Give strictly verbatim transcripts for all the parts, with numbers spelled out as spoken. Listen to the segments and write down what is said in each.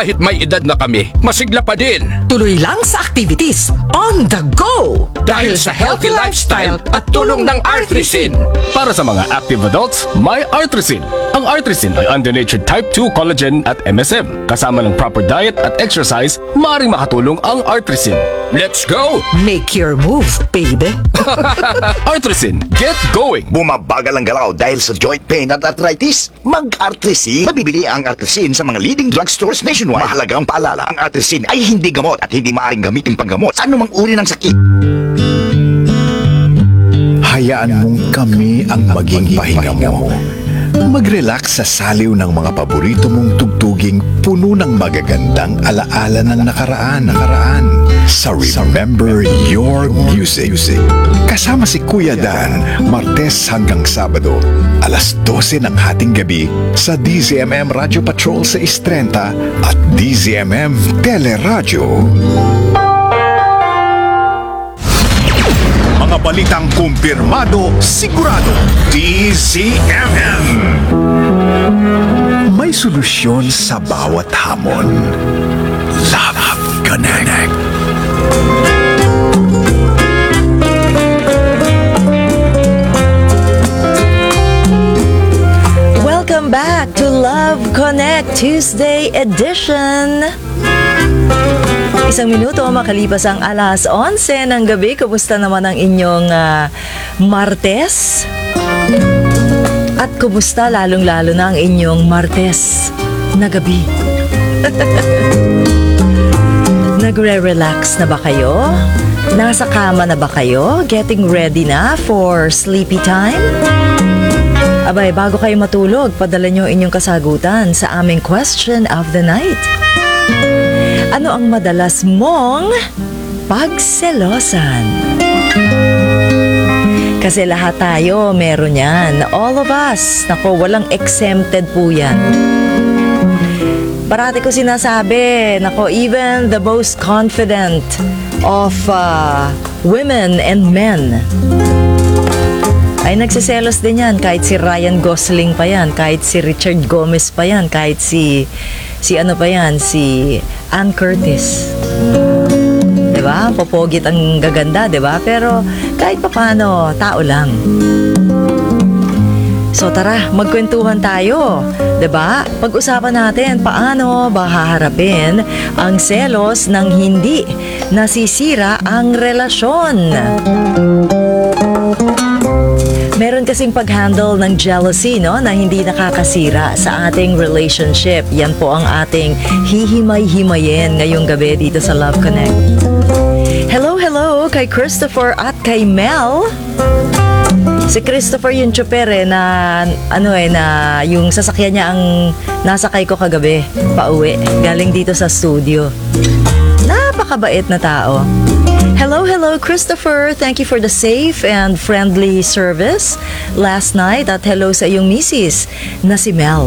Kahit may edad na kami, masigla pa din. Tuloy lang sa activities on the go! Dahil sa healthy lifestyle at tulong ng Artrisin. Para sa mga active adults, may Artrisin. Ang Artrisin ay unddenatured type two collagen at M S M. Kasama ng proper diet at exercise, maaaring makatulong ang Artrisin. Let's go! Make your move, baby! Artrisin, get going! Bumabagal ang galaw dahil sa joint pain at arthritis? Mag-Artrisin. Mabibili ang Artrisin sa mga leading drugstores nationwide. Mahalagang paalala, ang Artrisin ay hindi gamot at hindi maaaring gamitin panggamot sa anumang uri ng sakit. Hayaan mong kami ang maging pahinga mo. Mag-relax sa saliw ng mga paborito mong tugtuging puno ng magagandang alaala ng nakaraan. nakaraan sa Remember Your Music. Kasama si Kuya Dan, Martes hanggang Sabado, alas dose ng hating gabi sa D Z M M Radio Patrol sa Istrenta at D Z M M Teleradyo. Mga balitang kumpirmado, sigurado, D Z M M. May solusyon sa bawat hamon. Love Connect. Welcome back to Love Connect Tuesday edition. Isang minuto makalipas ang alas onse ng gabi. Kumusta naman ang inyong uh, Martes? At kumusta lalong-lalo na ang inyong Martes na gabi? Nagre-relax na ba kayo? Nasa kama na ba kayo? Getting ready na for sleepy time? Abay, bago kayo matulog, padala nyo inyong kasagutan sa aming question of the night. Ano ang madalas mong pagselosan? Kasi lahat tayo meron yan. All of us. Naku, walang exempted po yan. Parati ko sinasabi, naku, even the most confident of uh, women and men ay nagsiselos din yan. Kahit si Ryan Gosling pa yan, kahit si Richard Gomez pa yan, kahit si si ano pa yan, si Ann Curtis. Diba? Popogit ang gaganda, diba? Pero kahit pa paano, tao lang. So tara, magkwentuhan tayo. Diba? Pag-usapan natin paano ba haharapin ang selos nang hindi nasisira ang relasyon. Meron kasing pag-handle ng jealousy, no, na hindi nakakasira sa ating relationship. Yan po ang ating hihimay-himayin ngayong gabi dito sa Love Connect. Hello, hello kay Christopher at kay Mel. Si Christopher yung tsuper eh, na ano eh, na yung sasakyan niya ang nasakay ko kagabi, pauwi, galing dito sa studio. Napakabait na tao. Hello, hello, Christopher. Thank you for the safe and friendly service last night. At hello sa iyong misis na si Mel.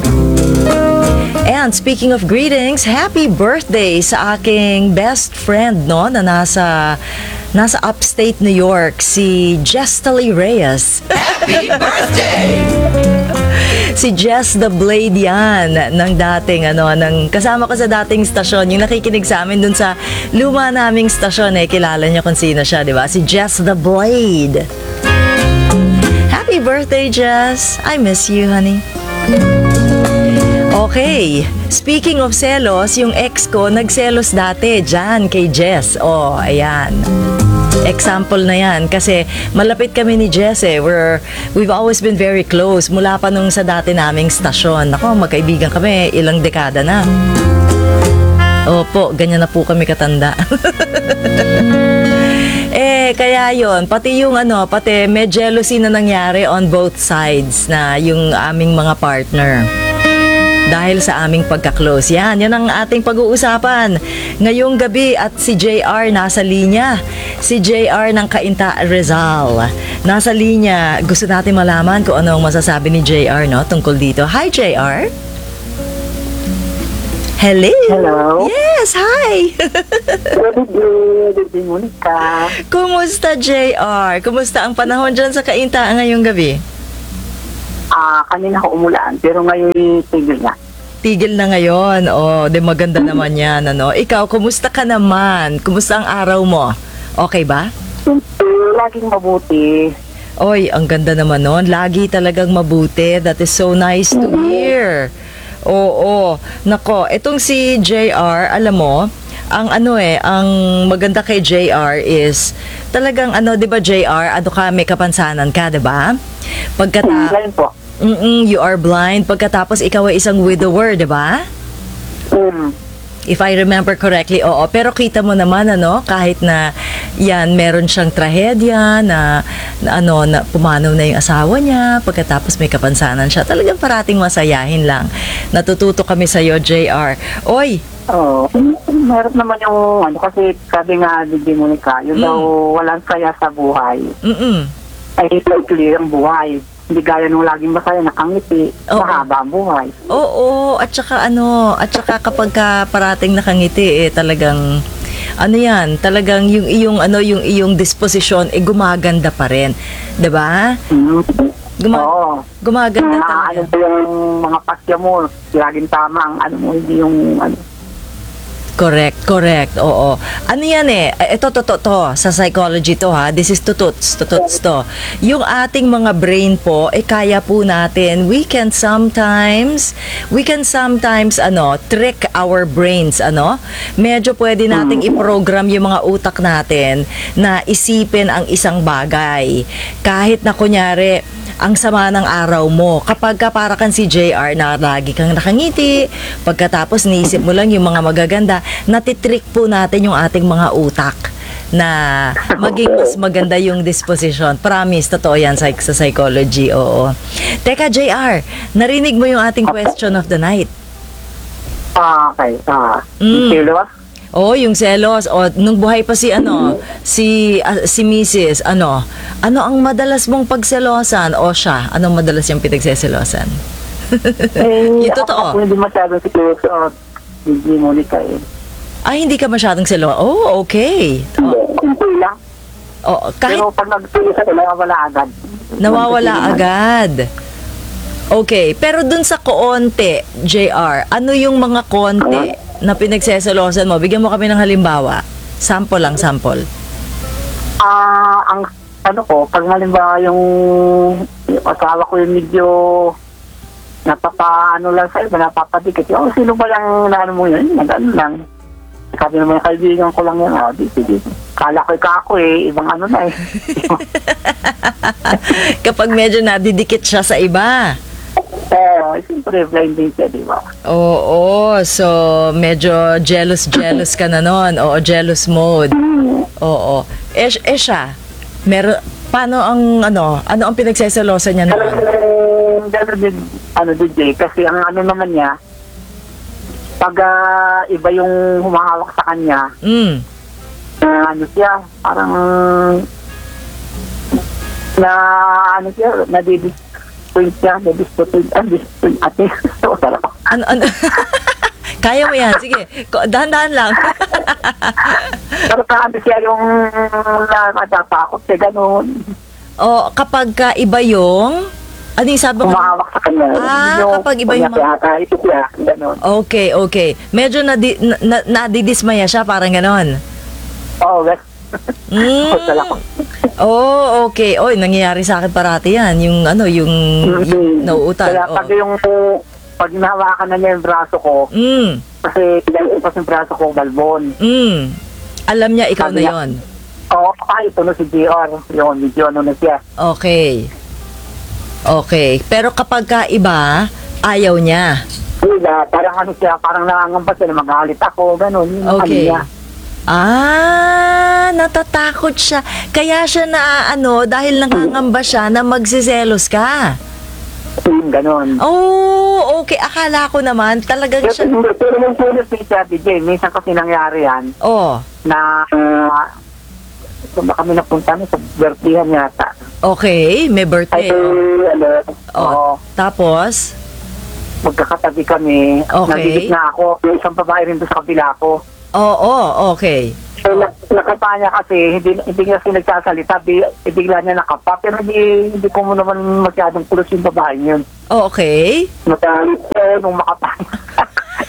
And speaking of greetings, happy birthday sa aking best friend, no, na nasa nasa upstate New York, si Jestali Reyes. Happy birthday! Si Jess the Blade yan ng dating ano, ng kasama ko sa dating stasyon, yung nakikinig sa amin dun sa luma naming stasyon eh, kilala niyo kung sino siya, di ba? Si Jess the Blade. Happy birthday, Jess. I miss you, honey. Okay, speaking of selos, yung ex ko nagselos dati dyan kay Jess. Oh, ayan. Example na yan kasi malapit kami ni Jess eh. We're, we've always been very close mula pa nung sa dati naming stasyon. Ako, magkaibigan kami ilang dekada na. Opo, ganyan na po kami katanda. Eh, kaya yon, pati yung ano, pati may jealousy na nangyari on both sides na yung aming mga partner. Dahil sa aming pagka-close. Yan, yan ang ating pag-uusapan ngayong gabi at si J R nasa linya. Si J R ng Cainta Rizal. Nasa linya. Gusto natin malaman kung ano ang masasabi ni J R, no, tungkol dito. Hi, J R. Hello. Hello. Yes, hi. Good day, good day, Monica. Kumusta, J R? Kumusta ang panahon dyan sa Cainta ngayong gabi? Ah, kanina ko umulan, pero ngayon tigil na. tigil na ngayon. Oh, de maganda naman yan, ano. Ikaw, kumusta ka naman? Kumusta ang araw mo? Okay ba? Laging mabuti. Oy, ang ganda naman nun. Lagi talagang mabuti. That is so nice to hear. Oo. Nako, itong si J R, alam mo, ang ano eh, ang maganda kay J R is talagang ano, 'di ba J R, ano ka, may kapansanan ka, 'di ba? Pagkata Ngayon po. Mm, you are blind pagkatapos ikaw ay isang widower, 'di ba? Mm. If I remember correctly, oo. Pero kita mo naman, ano, kahit na yan, meron siyang trahedya na, na ano, na pumanaw na yung asawa niya, pagkatapos may kapansanan siya. Talagang parating masayahin lang. Natututo kami sa iyo, J R. Oy! Oo. Meron naman yung, ano, kasi sabi nga ni Monica, yun Mm. daw walang saya sa buhay. Mm-mm. Ay, clear ang buhay. Hindi gaya nung laging masaya, nakangiti, Oo. mahaba ang buhay. Oo, at saka ano, at saka kapag ka parating nakangiti, eh, talagang, ano yan, talagang yung iyong, ano, yung iyong disposisyon, eh, gumaganda pa rin. 'Di ba? Mm. Guma- Oo. Gumaganda Mga talaga. ano po yung mga pasya mo, laging tama ang ano mo, hindi yung ano. Correct, correct. Oo. Ano yan eh? Eh, Ito, to, to, to. Sa psychology to ha. This is tututs, tututs to. Yung ating mga brain po, eh kaya po natin. We can sometimes, we can sometimes, ano, trick our brains, ano. Medyo pwede nating i-program yung mga utak natin na isipin ang isang bagay. Kahit na kunyari, ang sama ng araw mo. Kapag ka para kang si J R na lagi kang nakangiti, pagkatapos niisip mo lang yung mga magaganda, natitrick po natin yung ating mga utak na maging mas maganda yung disposition. Promise, totoo yan sa, sa psychology, oo. Teka, J R, narinig mo yung ating question of the night. Ah, okay. Ah, Mm. Silos? Oh, yung selos. O, nung buhay pa si ano, si ah, si Missus ano, ano ang madalas mong pagselosan? O siya, anong madalas yung pinagseselosan? Eh, Yung ako totoo. ako hindi masyadong silos. Uh, hindi Monica eh. Ay, hindi ka masyadong selo. Oh, okay. Hindi, hindi lang. Oh, kahit Pero pag nag-silos ako, nawawala agad. nawawala agad. Okay, pero dun sa koonte, J R, ano yung mga konti na pinagseselosan mo? Bigyan mo kami ng halimbawa. Sample lang, sample. Ah, ang ano ko, pag halimbawa yung, yung asawa ko yung medyo napapaano lang sa iba, napapadikit. Oh, sino ba lang na ano mo yun? Nag-ano lang. Sabi naman yung kaibigan ko lang yun, oh, di, di, di. Kala ko ka ako eh, ibang ano na eh. Kapag medyo nadidikit siya sa iba. Oo, eh, siyempre blind din siya, di ba? Oo, so medyo jealous-jealous ka na nun. Oo, jealous mode. Oo. Eh, eh siya, meron, paano ang, ano, ano ang pinagseselosan niya Alam noon? mo, gano'n din, ano din, Jay, kasi ang ano naman niya, pag ah, iba yung humahawak sa kanya, Mm. uh, ano siya, parang na ano siya, nadidisappoint siya, nadisappoint, ah, disappoint, ate, so, sarap. Ano, ano? Kaya mo yan. Sige, ko- dahan-dahan lang. Pero ka ano siya yung natatakot siya, gano'n, O, kapag ka iba yung, ano yung sabi mo? humahawak sa kanya. Ah, kapag iba yung mga- Kaya ito siya, gano'n. Okay, okay. Medyo nadi, na, na, nadidismaya siya, parang ganon. Oo, oh, Mm. ko. Oh, okay. Oy, nangyayari sa akin parati yan. Yung ano, yung, yung nauutal. Kaya Oh. pag yung, pag nahawakan na niya yung braso ko, Mm. kasi dahil pas yung braso ko, balbon. Mm. Alam niya, ikaw na Sabi niya, yon. Oo, oh, ito na si J R. Yun, medyo ano na siya. Okay. Okay. Pero kapag ka iba, ayaw niya. Kaya parang ano siya, parang nangangamba siya na magalit ako, gano'n. Yung Okay. ano niya. Ah, natatakot siya. Kaya siya na ano, dahil nangangamba siya na magsiselos ka. Yung gano'n. Oh, okay. Akala ko naman talagang Pero siya. hindi, pero nung pulis ni siya, D J, minsan kasi nangyari yan, Oh, na, uh, kung ba kami napunta na sa birthday yata. okay. May Ay, birthday. Oh. ano, Oh. oo. Tapos, Magkakatabi kami. Okay. Nabibig na ako. Yung isang babae rin doon sa kabila ko. oo, oh, okay. So, na, nakapa niya kasi, hindi, hindi niya kasi nagsasalita. Bi, bigla niya nakapa. Pero hindi, hindi ko mo naman masyadong pulos yung babae yun. Oh, okay. Magalit siya nung makapa.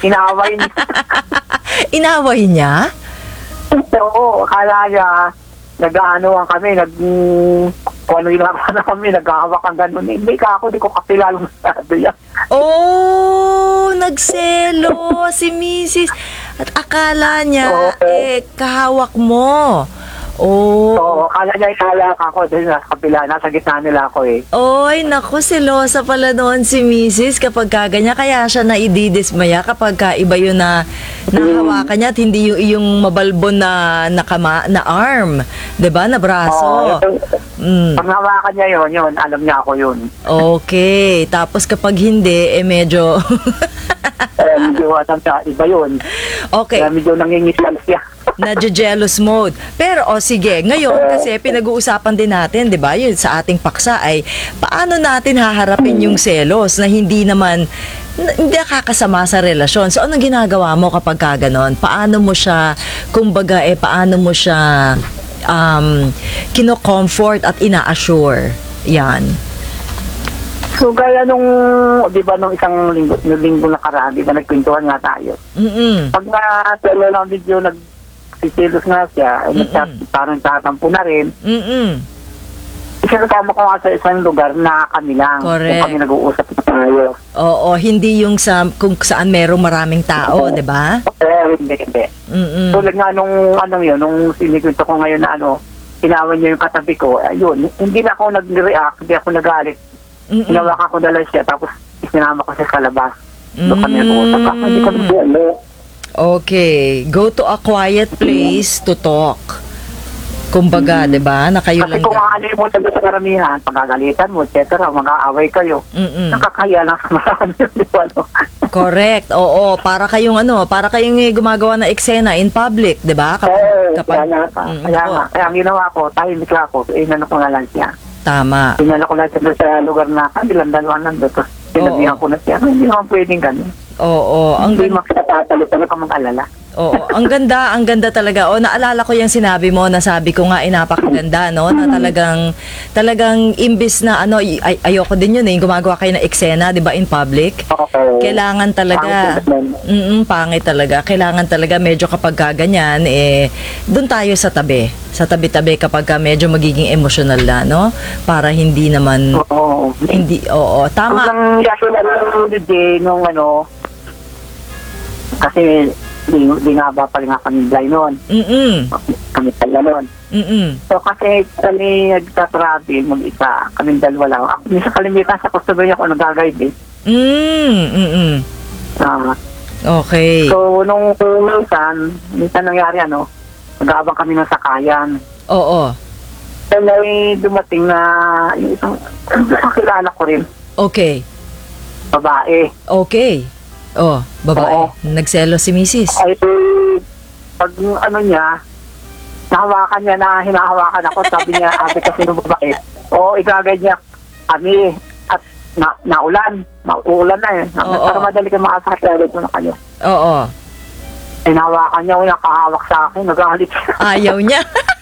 Inaway niya. Inaway niya? Oo, akala niya, nag-aanoan kami, nag, kung ano yung na kami, nag-ahawak ang ganun. Hindi ka ako, di ko kakilala masyado yan. Oh, nagselo si Missus At akala niya, Oo. eh, kahawak mo. Oh. Oo, akala niya ikalak ako, dahil nasa kabila, nasa gitna nila ako eh. Oy, naku, selosa pala noon si Missus kapag kaganya. Kaya siya na ididismaya kapag ka iba yun na nahawakan niya at hindi yung, yung mabalbon na, nakama, na arm. 'Di ba na braso. Mm. Pag nahawakan niya yun, yun, alam niya ako yun. Okay, tapos kapag hindi, eh medyo... Kaya medyo alam niya, iba yun. okay. Kaya medyo nangingisal siya. Nadje-jealous mode. Pero o sige, ngayon kasi pinag-uusapan din natin, 'di ba? Yun sa ating paksa ay paano natin haharapin yung selos na hindi naman n- hindi nakakasama sa relasyon. So anong ginagawa mo kapag ka ganon? Paano mo siya kumbaga eh paano mo siya um kino-comfort at ina-assure? Yan. So, gaya nung, di ba, nung isang linggo, nung linggo nakaraan, di ba, nagkwentuhan nga tayo. Mm. Pag na-telo ng video, nagsisilos nga siya, ay nagsa, parang tatampo na rin. Mm. Isinasama ko nga sa isang lugar na kami lang. Correct. Kung kami nag-uusap na tayo. Oo, hindi yung sa kung saan merong maraming tao, 'di ba? Eh, hindi, hindi. Mm. Tulad nga nung, ano yun, nung sinikwento ko ngayon na, ano, inawan niya yung katabi ko, ayun, hindi na ako nag-react, hindi ako nagalit. Mm. Hinawakan ko dala siya, tapos isinama ko siya sa labas. Doon kami nag-uusap. Ako, hindi ko nag-uusap. Okay, go to a quiet place to talk. Kumbaga, 'di ba? Na kayo Kasi lang. kung ano mo sa sa karamihan, pagagalitan mo, et cetera, mag-aaway kayo. Mm. Nakakaya lang sa marami yun, di ba, no? Correct. Oo, para kayong ano, para kayong eh, gumagawa ng eksena in public, 'di ba? Kapag Eh, kapag kaya nga, Mm, kaya oo. nga. Kaya ang ginawa ko, tahimik lang ako, inano ko na lang siya. Tama. Inano ko lang siya doon sa lugar na kabilang dalawa nandun. Tapos sinabihan ko na siya, "Ay, hindi naman pwedeng ganun. Oo, ang Hindi ganda. makatatalo, talaga ka mag-alala." Oo, ang ganda, ang ganda talaga. O naalala ko yung sinabi mo na sabi ko nga ay napakaganda, no? Na talagang talagang imbis na ano ay, ayoko din yun eh, gumagawa kayo ng eksena, 'di ba, in public. Okay. Kailangan talaga. Pangit naman. Mm, pangit talaga. Kailangan talaga medyo kapag kaganyan eh doon tayo sa tabi. Sa tabi-tabi kapag ka medyo magiging emotional na, no? Para hindi naman Oo. hindi oo, tama. Ang yaso na lang din nung ano, kasi di, di nga ba pala nga kami blind noon. Mm. Kami pala noon. Mm. So kasi kami nagta-travel mag-isa, kami dalawa lang. Ako minsan kalimitan sa customer niya ako nag-guide eh. Mm. Mm. Ah, Okay. so nung minsan, minsan nangyari ano, nag-aabang kami ng sakayan. Oo. So may dumating na yung isang, isang kilala ko rin, Okay. babae. Okay. Oh, babae. Oo. Nagselo si Missus Ay, pag ano niya, nahawakan niya na hinahawakan ako, sabi niya, ate kasi ng babae, oo, igagay niya kami at na, naulan, naulan na eh. Oo. Para madali ka makasakit, ko na kayo. Oo. Eh, nahawakan niya, nakahawak sa akin, nagalit siya. Ayaw niya.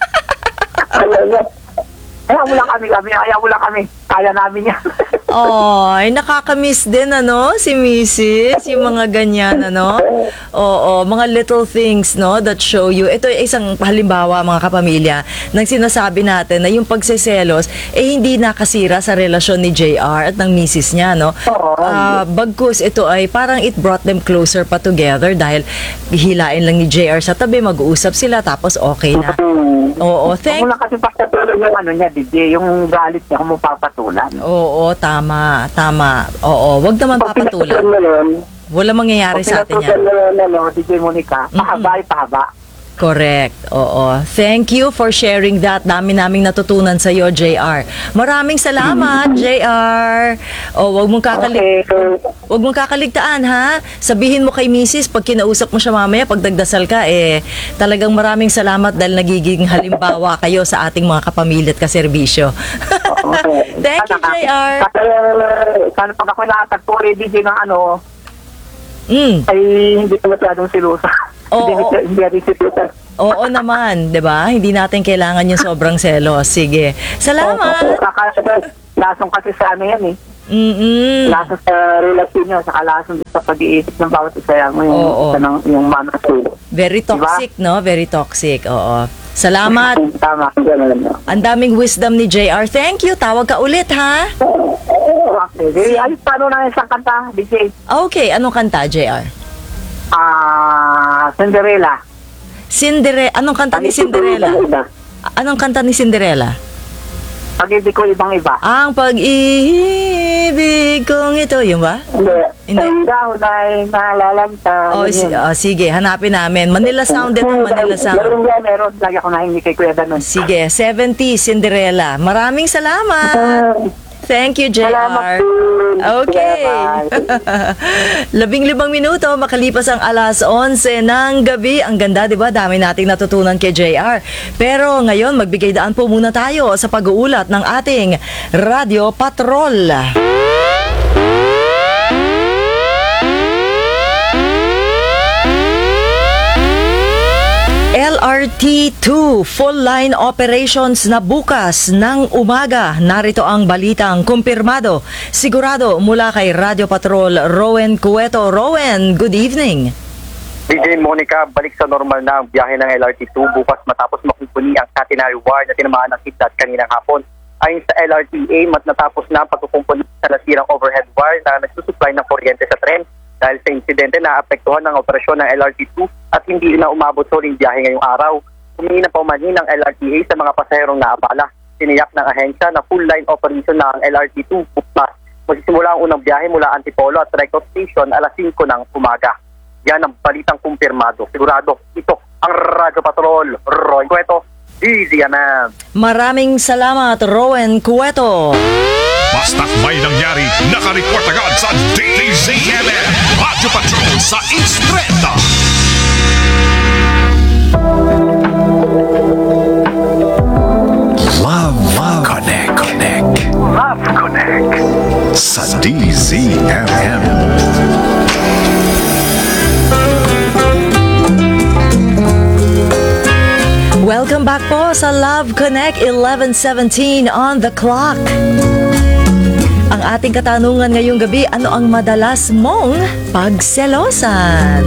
Ayaw niya. Ayaw mo lang kami, kami, ayaw mo lang kami, kaya namin yan. Ay, nakakamiss din, ano, si Missus Yung mga ganyan, ano. Oo, mga little things, no, that show you. Ito ay isang halimbawa, mga kapamilya, nang sinasabi natin na yung pagseselos, eh, hindi nakasira sa relasyon ni J R at ng Missus niya, no. Oo. Ah, bagkus, ito ay parang it brought them closer pa together dahil hilain lang ni J R sa tabi, mag-uusap sila, tapos okay na. Hmm. Oo, Ako thank lang kasi pagkatuloy yung ano niya, D J, yung galit niya, kung mapapatulan. Oo, tama, tama. Oo, wag naman papatulan. Pag pinatulan mo yun, Wala mangyayari sa atin pinatulan yan. mo yun, ano, D J Monica, pahaba ay pahaba. Correct. Oo. Thank you for sharing that. Dami naming natutunan sa iyo, J R. Maraming salamat, J R. O, wag mong kakalig Okay. wag mong kakaligtaan, ha? Sabihin mo kay Missus pag kinausap mo siya mamaya, pag nagdasal ka, eh, talagang maraming salamat dahil nagiging halimbawa kayo sa ating mga kapamilya at kaserbisyo. Okay. Thank you, J R. Kasi, sana pag ako nakatagpo, D J ng ano, Mm. ay hindi ko masyadong silusa. Oo. Hindi, hindi natin silusa. Oo naman, 'di ba? Hindi natin kailangan yung sobrang selos. Sige. Salamat. Kakalasong kasi sa ano yan eh. Mm-mm. Lasa sa relasyon nyo, saka lasa sa pag-iisip ng bawat isa yan, yung, Oo. isa ng, yung manasulo. Very toxic, no? Very toxic, oo. Salamat. Tama, gano'n lang. Ang daming wisdom ni J R. Thank you. Tawag ka ulit, ha? Okay, di, ayos paano na isang kanta, D J? Okay, anong kanta, J R? Ah, Cinderella. Cinderella. Anong kanta ni Cinderella? Anong kanta ni Cinderella? Pag-ibig ko ibang-iba. Ang pag-ibig kong ito, yun ba? Hindi. Hindi. Ang dahon ay nalalanta. Oh, si- oh, sige, hanapin namin. Manila Sound din, Manila Sound. Meron yan, meron. Lagi ako nahingi kay Kuya Danon. Sige, seventy, Cinderella. Maraming salamat. Thank you, J Salamat R. po. Okay. Bye. Labing limang minuto, makalipas ang alas onse ng gabi. Ang ganda, di ba? Dami nating natutunan kay J R. Pero ngayon, magbigay daan po muna tayo sa pag-uulat ng ating Radio Patrol. L R T two full line operations na bukas ng umaga. Narito ang balitang kumpirmado. Sigurado mula kay Radio Patrol Rowen Cueto. Rowen, good evening. D J Monica, balik sa normal na ang biyahe ng L R T two bukas matapos makumpuni ang catenary wire na tinamaan ng kidlat kaninang hapon. Ayon sa L R T A, mat natapos na ang pagkukumpuni sa nasirang overhead wire na nagsusupply ng kuryente sa tren. Dahil sa insidente na apektuhan ng operasyon ng L R T two at hindi na umabot sa uling biyahe ngayong araw. Humingi na paumanhin ng L R T A sa mga pasaherong naabala. Tiniyak ng ahensya na full line operation na ang L R T two bukas. Magsisimula ang unang biyahe mula Antipolo at Recto Station alas singko ng umaga. Yan ang balitang kumpirmado. Sigurado, ito ang Radyo Patrol. Roy Cueto, D Z M M. Maraming salamat, Rowen Cueto. Basta't may nangyari, nakareport agad sa D Z M M Radyo Patrol sa Instreta. Love, Love Connect, Connect. Love Connect. Sa D Z M M. Welcome back po sa Love Connect, eleven seventeen on the clock. Ang ating katanungan ngayong gabi, ano ang madalas mong pagselosan?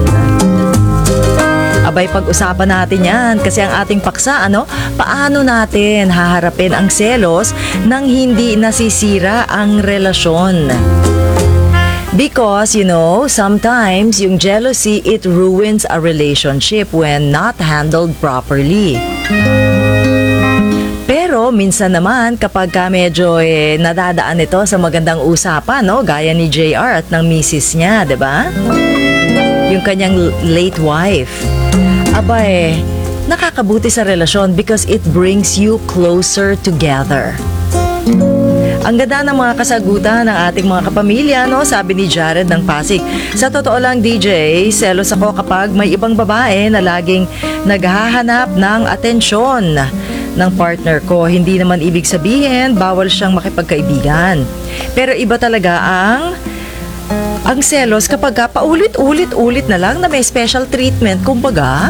Abay, pag-usapan natin yan kasi ang ating paksa, ano, paano natin haharapin ang selos nang hindi nasisira ang relasyon? Because, you know, sometimes yung jealousy, it ruins a relationship when not handled properly. Pero minsan naman kapag ka medyo eh, nadadaan ito sa magandang usapan, no? Gaya ni J R at ng misis niya, 'di ba? Yung kanyang late wife. Aba eh, nakakabuti sa relasyon because it brings you closer together. Ang ganda ng mga kasagutan ng ating mga kapamilya, no? Sabi ni Jared ng Pasig. Sa totoo lang, D J, selos ako kapag may ibang babae na laging naghahanap ng atensyon ng partner ko. Hindi naman ibig sabihin, bawal siyang makipagkaibigan. Pero iba talaga ang ang selos kapag ka paulit-ulit-ulit na lang na may special treatment, kumbaga.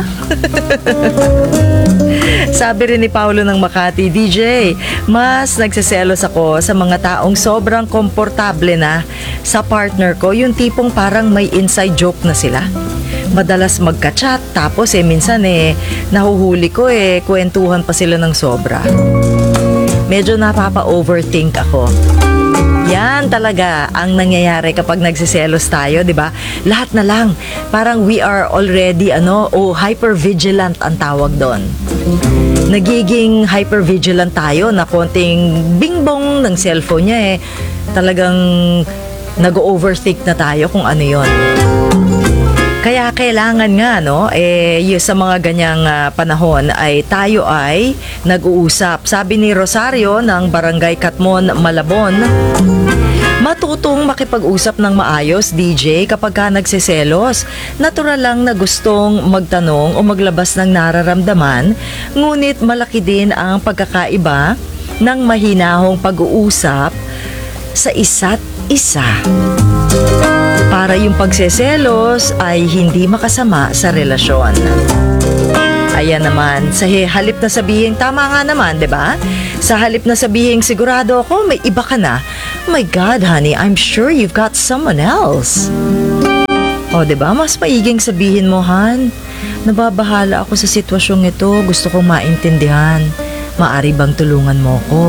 Sabi rin ni Paulo ng Makati, D J, mas nagseselos ako sa mga taong sobrang komportable na sa partner ko, yung tipong parang may inside joke na sila. Madalas magka-chat, tapos eh minsan eh nahuhuli ko eh kwentuhan pa sila ng sobra. Medyo napapa-overthink ako. Yan talaga ang nangyayari kapag nagsiselos tayo, 'di ba? Lahat na lang, parang we are already ano, o oh, hyper-vigilant ang tawag doon. Nagiging hyper-vigilant tayo na konting bingbong ng cellphone niya eh. Talagang nag-overthink na tayo kung ano 'yon. Kaya kailangan nga, no, eh, yung sa mga ganyang uh, panahon ay tayo ay nag-uusap. Sabi ni Rosario ng Barangay Katmon, Malabon, matutong makipag-usap ng maayos, D J, kapag ka nagsiselos. Natural lang na gustong magtanong o maglabas ng nararamdaman, ngunit malaki din ang pagkakaiba ng mahinahong pag-uusap sa isa't isa. Para yung pagseselos ay hindi makasama sa relasyon. Ayan naman, sa halip na sabihin, tama nga naman, 'di ba? Sa halip na sabihin sigurado ako may iba ka na, My God, honey, I'm sure you've got someone else. O, diba? Mas maiging sabihin mo, Han, nababahala ako sa sitwasyong ito. Gusto kong maintindihan. Maari bang tulungan mo ko?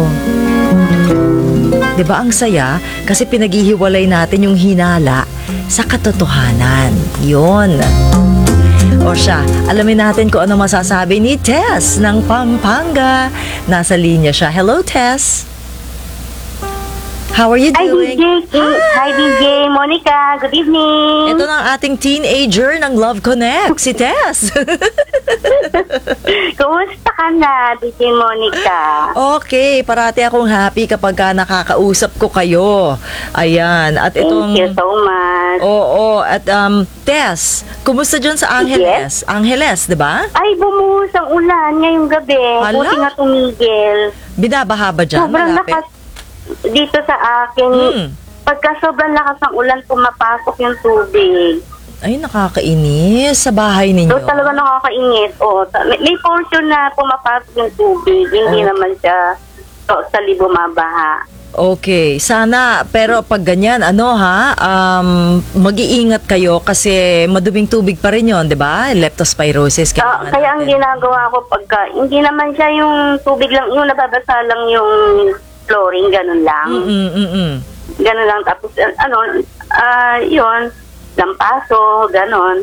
Diba ang saya? Kasi pinaghihiwalay natin yung hinala sa katotohanan. Yun. O siya, alamin natin kung ano masasabi ni Tess ng Pampanga. Nasa linya siya. Hello, Tess. How are you Hi, doing? D J. Hi, D J. Monica. Good evening. Ito na ang ating teenager ng Love Connect, si Tess. Kumusta ka na, D J Monica? Okay, parati akong happy kapag ka nakakausap ko kayo. Ayan, at itong... Thank you so much. Oo, at um, Tess, kumusta dyan sa Angeles? Angeles, di ba? Ay, bumuhos ang ulan ngayong gabi. Hala? Buti nga tumigil. Binabaha ba dyan? Sobrang Malapit? lakas dito sa akin. Hmm. Pagka sobrang lakas ng ulan, pumapasok yung tubig. Ay, nakakainis sa bahay ninyo. So, talaga nakakaingit. Oo, ta- may, may portion na pumapasok yung tubig. Hindi Oh. naman siya totally bumabaha. Okay, sana, pero pag ganyan, ano ha, um, mag-iingat kayo kasi maduming tubig pa rin yon, di ba? Leptospirosis. Ah, kailangan kaya ang natin. ginagawa ko pagka, hindi naman siya yung tubig lang, yung nababasa lang yung flooring, ganun lang. Mm, mm, mm. Ganun lang. Tapos, uh, ano, ah, yun, lampaso, ganun.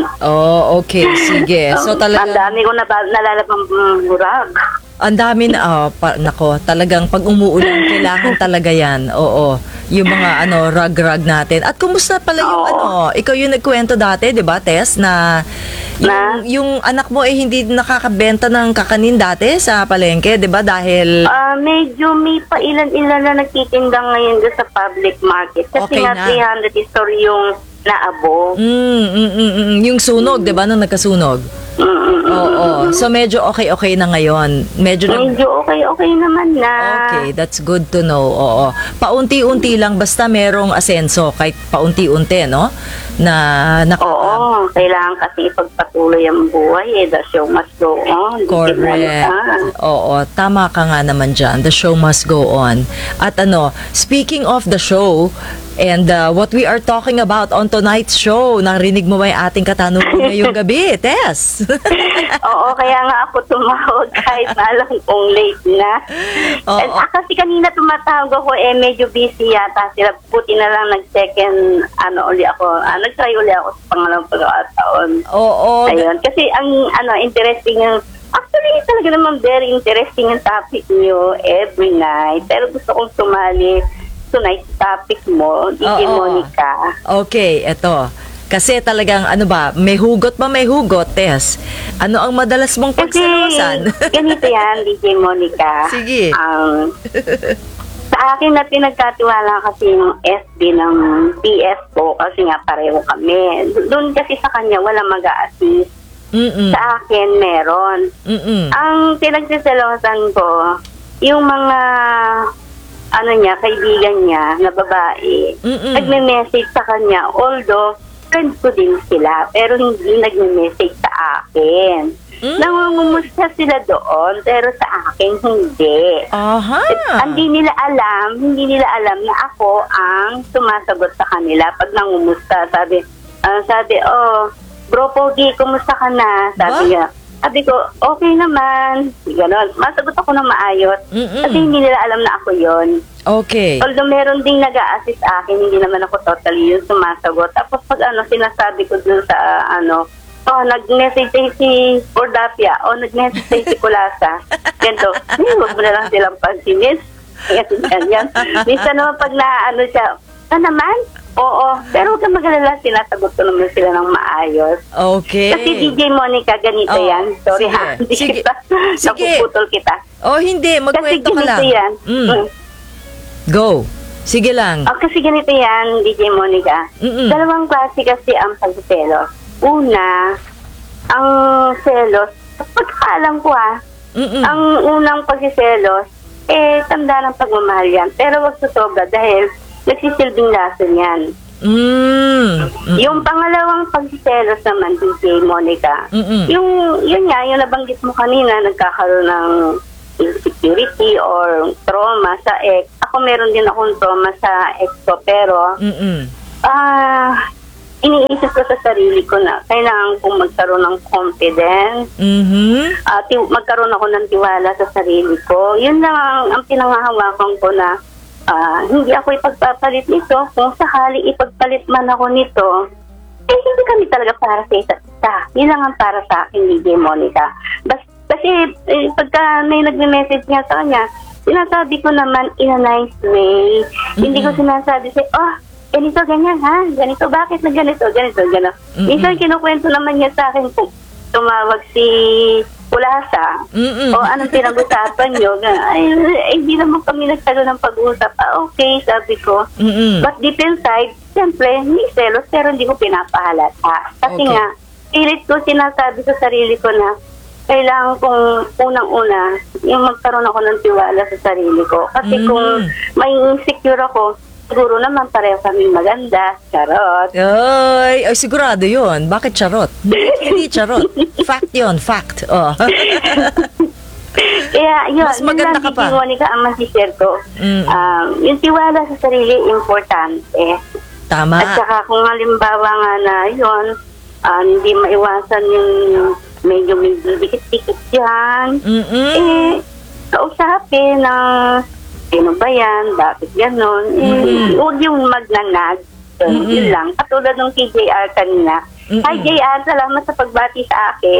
Oh, okay, sige. So Ang talaga, dami ko naba- nalalabang burag. ang dami na, oh, pa, nako, talagang pag umuulan, kailangan talaga yan. Oo, yung mga ano, rag-rag natin. At kumusta pala yung Oo. ano, ikaw yung nagkwento dati, di ba, Tess, na yung, Na? yung anak mo eh hindi nakakabenta ng kakanin dati sa palengke, di ba? Dahil, Ah, medyo may pa ilan-ilan na nagtitinda ngayon doon sa public market. Kasi Okay nga na. three hundred story yung naabo. mm, mm, mm, mm, yung sunog, di ba, nung nagkasunog? Mm, mm, mm. Oo, so medyo okay-okay na ngayon. Medyo na... Medyo okay-okay naman na. Okay, that's good to know. Oo. Paunti-unti lang basta merong asenso kahit paunti-unti, no? Na naka- Oo, kailangan kasi ipagpatuloy ang buhay eh. The show must go on. Correct. Oo, tama ka nga naman dyan. The show must go on. At ano, speaking of the show, and uh, what we are talking about on tonight's show, narinig mo ba yung ating katanungan ngayong gabi, Tess? Oo, kaya nga ako tumawag kahit na alam kong late na. Oo. And, ah, kasi kanina tumatawag ako eh medyo busy yata sila. Buti na lang nag-second ano uli ako. Ah, nag-try uli ako sa pangalawang pagkakataon. Oo. Ayun. Kasi ang ano interesting yung actually talaga naman very interesting yung topic niyo every night. Pero gusto kong sumali tonight topic mo, D J Oo. Monica. Okay, eto. Kasi talagang ano ba, may hugot ba may hugot, Tess? Ano ang madalas mong Kasi pagsalusan? ganito yan, D J Monica. Sige. Ang sa akin na pinagkatiwala kasi yung S B ng P S ko kasi nga pareho kami. Doon kasi sa kanya wala mag-a-assist. Mm-mm. Sa akin meron. Mm-mm. Ang pinagsiselosan ko, yung mga ano niya, kaibigan niya na babae, Mm-mm. nagme-message sa kanya, although friends ko din sila, pero hindi nagme-message sa akin. Mm. Nangungumusta sila doon, pero sa akin hindi. Aha. Hindi nila alam, hindi nila alam na ako ang sumasagot sa kanila pag nangumusta. Sabi, ah, sabi, oh, bro Pogi, kumusta ka na? Sabi Ba? niya. Sabi ko, okay naman. Ganon. Masagot ako ng maayos. Mm-mm. Kasi hindi nila alam na ako yon. Okay. Although meron ding nag-a-assist sa akin, hindi naman ako totally yung sumasagot. Tapos pag ano, sinasabi ko dun sa ano, oh, nag-message tayo si Bordapia, o oh, nag-message tayo si Kulasa. Ganito, eh, huwag mo na lang silang pansinin. Kasi ganyan. Minsan naman pag na ano siya, ah naman? Oo. Pero huwag kang mag-alala, sinasagot ko naman sila ng maayos. Okay. Kasi D J Monica, ganito Oh, yan. Sorry sige. ha, hindi Sige. kita. Sige. Napuputol kita. Oh, hindi. Kasi Magkwento ka ganito lang. yan. Mm. Mm. Go. Sige lang. Oh, kasi ganito yan, D J Monica. Mm-mm. Dalawang klase kasi ang pagselos. Una, ang selos, pagkakalam ko ah, Mm-mm. ang unang pagsiselos, eh, tanda ng pagmamahal yan. Pero wag susobra dahil nagsisilbing lason yan. Mm. Mm. Yung pangalawang pagsiselos naman, D J Monica, Mm-mm. yung, yun nga, yung nabanggit mo kanina, nagkakaroon ng insecurity or trauma sa ex. Ako meron din akong trauma sa ex ko, pero Mm-mm. ah iniisip ko sa sarili ko na kailangan kong magkaroon ng confidence, Mhm. uh, ti- magkaroon ako ng tiwala sa sarili ko. Yun lang ang, ang pinangahawakan ko na ah, hindi ako ipagpapalit nito. Kung sakali ipagpalit man ako nito, eh hindi kami talaga para sa isa't isa. Yun lang ang para sa akin, D J Monica. Bas, kasi eh, pagka may nagme-message nga sa kanya, sinasabi ko naman in a nice way. Mm-hmm. Hindi ko sinasabi siya, oh, ganito, ganyan, ha? Ganito, bakit na ganito, ganito, gano'n. Mm-hmm. Minsan kinukwento naman niya sa akin kung tumawag si Kulasa. Mm-mm. O anong pinag-usapan niyo? Ay, hindi naman kami nagkaroon ng pag-uusap. Ah, okay, sabi ko. Mm-mm. But deep inside, siyempre, may selos, pero hindi ko pinapahalata. Kasi Okay. nga, pilit ko sinasabi sa sarili ko na kailangan kong unang-una yung magkaroon ako ng tiwala sa sarili ko. Kasi Mm. kung may insecure ako, siguro naman pareho kami maganda. Charot. Ay, ay, sigurado yun. Bakit charot? Hindi charot. Fact yun, fact. Oh. Kaya yun, Mas maganda ka yun lang, pa. Didi Monica, ang masishare ko. Mm. Um, yung tiwala sa sarili, importante. Tama. At saka kung halimbawa nga na yun, ah, hindi maiwasan yung medyo may dikit-dikit dyan, Mm-mm. eh, kausapin na sino ba yan, bakit gano'n, eh, huwag yung magnanag. Yun, Mm-mm. yun lang. Katulad ng K J R kanina. Mm-mm. Hi J R, salamat sa pagbati sa akin.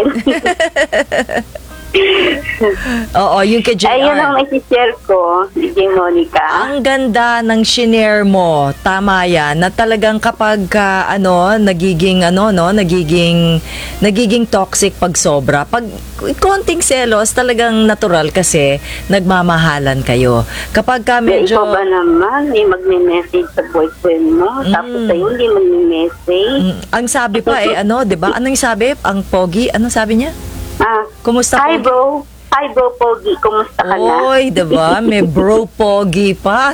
Oo, yung kay J R. Ayun ang may-share ko, D J Monica. Ang ganda ng shinare mo. Tama yan. Na talagang kapag ka, ano, nagiging, ano, no, nagiging, nagiging toxic pag sobra. Pag konting selos, talagang natural kasi nagmamahalan kayo. Kapag ka Medyo... medyo... Ikaw ba naman, may magme-message sa boyfriend mo, tapos sa'yo hindi magme-message. Mm, ang sabi pa eh, ano, di ba? Anong sabi? Ang pogi, anong sabi niya? Ah, Kumusta hi po? bro, hi bro Pogi, kumusta ka na? Oy, di ba? May bro pogi pa.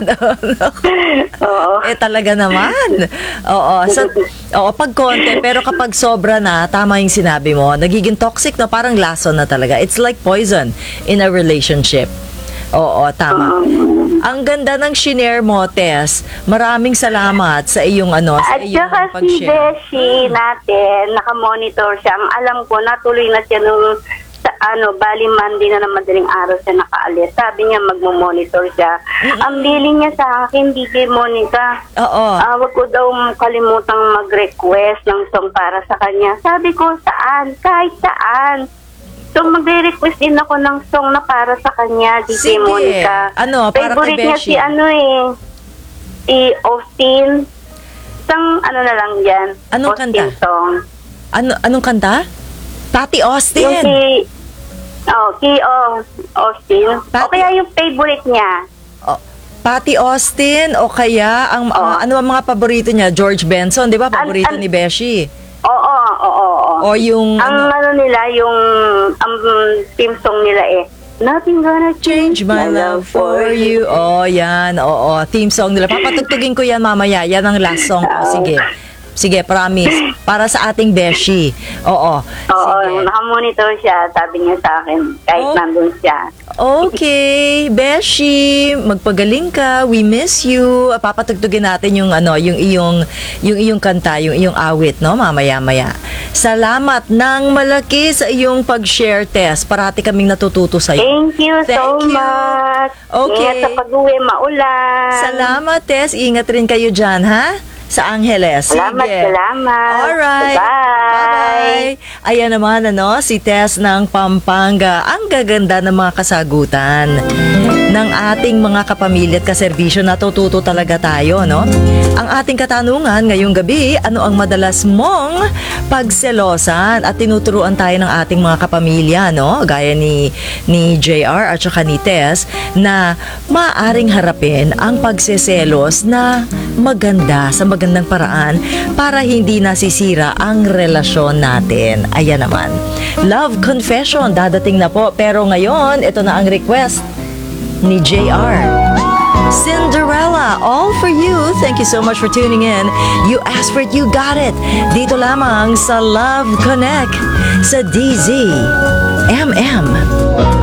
Oo. Eh talaga naman. Oo, sa, oo, pag konti, pero kapag sobra na, tama yung sinabi mo, nagiging toxic na, parang lason na talaga. It's like poison in a relationship. Oo, tama. Ang ganda ng shinare mo, Tess. Maraming salamat sa iyong ano, sa At iyong saka si pag-share. Beshi natin, nakamonitor siya. Ang alam ko, natuloy na siya nung sa, ano, bali Monday na ng madaling araw siya nakaalis. Sabi niya magmo-monitor siya. Ang billing niya sa akin, D J Monica, Oo. ah, wag ko daw kalimutang mag-request ng song para sa kanya. Sabi ko, saan? Kahit saan. So, magre-request din ako ng song na para sa kanya, D J Sige. Monica. Ano, para kay Favorite niya Beshi? si ano eh, si Austin. Isang ano na lang yan. Anong Austin kanta? song. Ano, anong kanta? Patty Yung Austin. si, oh, si oh, Austin. Pati- O kaya yung favorite niya. Oh, Patty Austin o kaya ang Oh. ah, ano ang mga paborito niya? George Benson, 'di ba? Paborito An- an- ni Beshi. Oo, oo, oo. oo. O yung Ang ano, ano nila, yung ang theme song nila eh, Nothing Gonna Change My Love For You. Oh, yan. Oo, theme song nila. Papatugtugin ko yan mamaya. Yan ang last song ko. Sige. Sige, promise. Para sa ating Beshi. Oo. Oo, Sige. nakamonitor siya, sabi niya sa akin, kahit Oh. nandun siya. Okay, Beshi, magpagaling ka. We miss you. Papatugtugin natin yung ano, yung iyong yung iyong kanta, yung iyong awit, no, mamaya-maya. Salamat ng malaki sa iyong pag-share, Tess. Parati kaming natututo sa iyo. Thank you so Thank you. much. Okay. Ingat sa pag-uwi, maulan. Salamat, Tess. Ingat rin kayo dyan, ha? Sa Angeles. Salamat, Sige. salamat. Alright. Bye. Bye-bye. Ayan naman, ano, si Tess ng Pampanga. Ang gaganda ng mga kasagutan ng ating mga kapamilya at kaserbisyo. Natututo talaga tayo, no? Ang ating katanungan ngayong gabi, ano ang madalas mong pagselosan? At tinuturuan tayo ng ating mga kapamilya, no? Gaya ni, ni J R at saka ni Tess, na maaring harapin ang pagseselos na maganda, sa magandang paraan, para hindi nasisira ang relasyon natin. Ayan naman. Love Confession, dadating na po. Pero ngayon, ito na ang request ni J R. Cinderella, all for you. Thank you so much for tuning in. You asked for it, you got it. Dito lamang sa Love Connect sa D Z M M.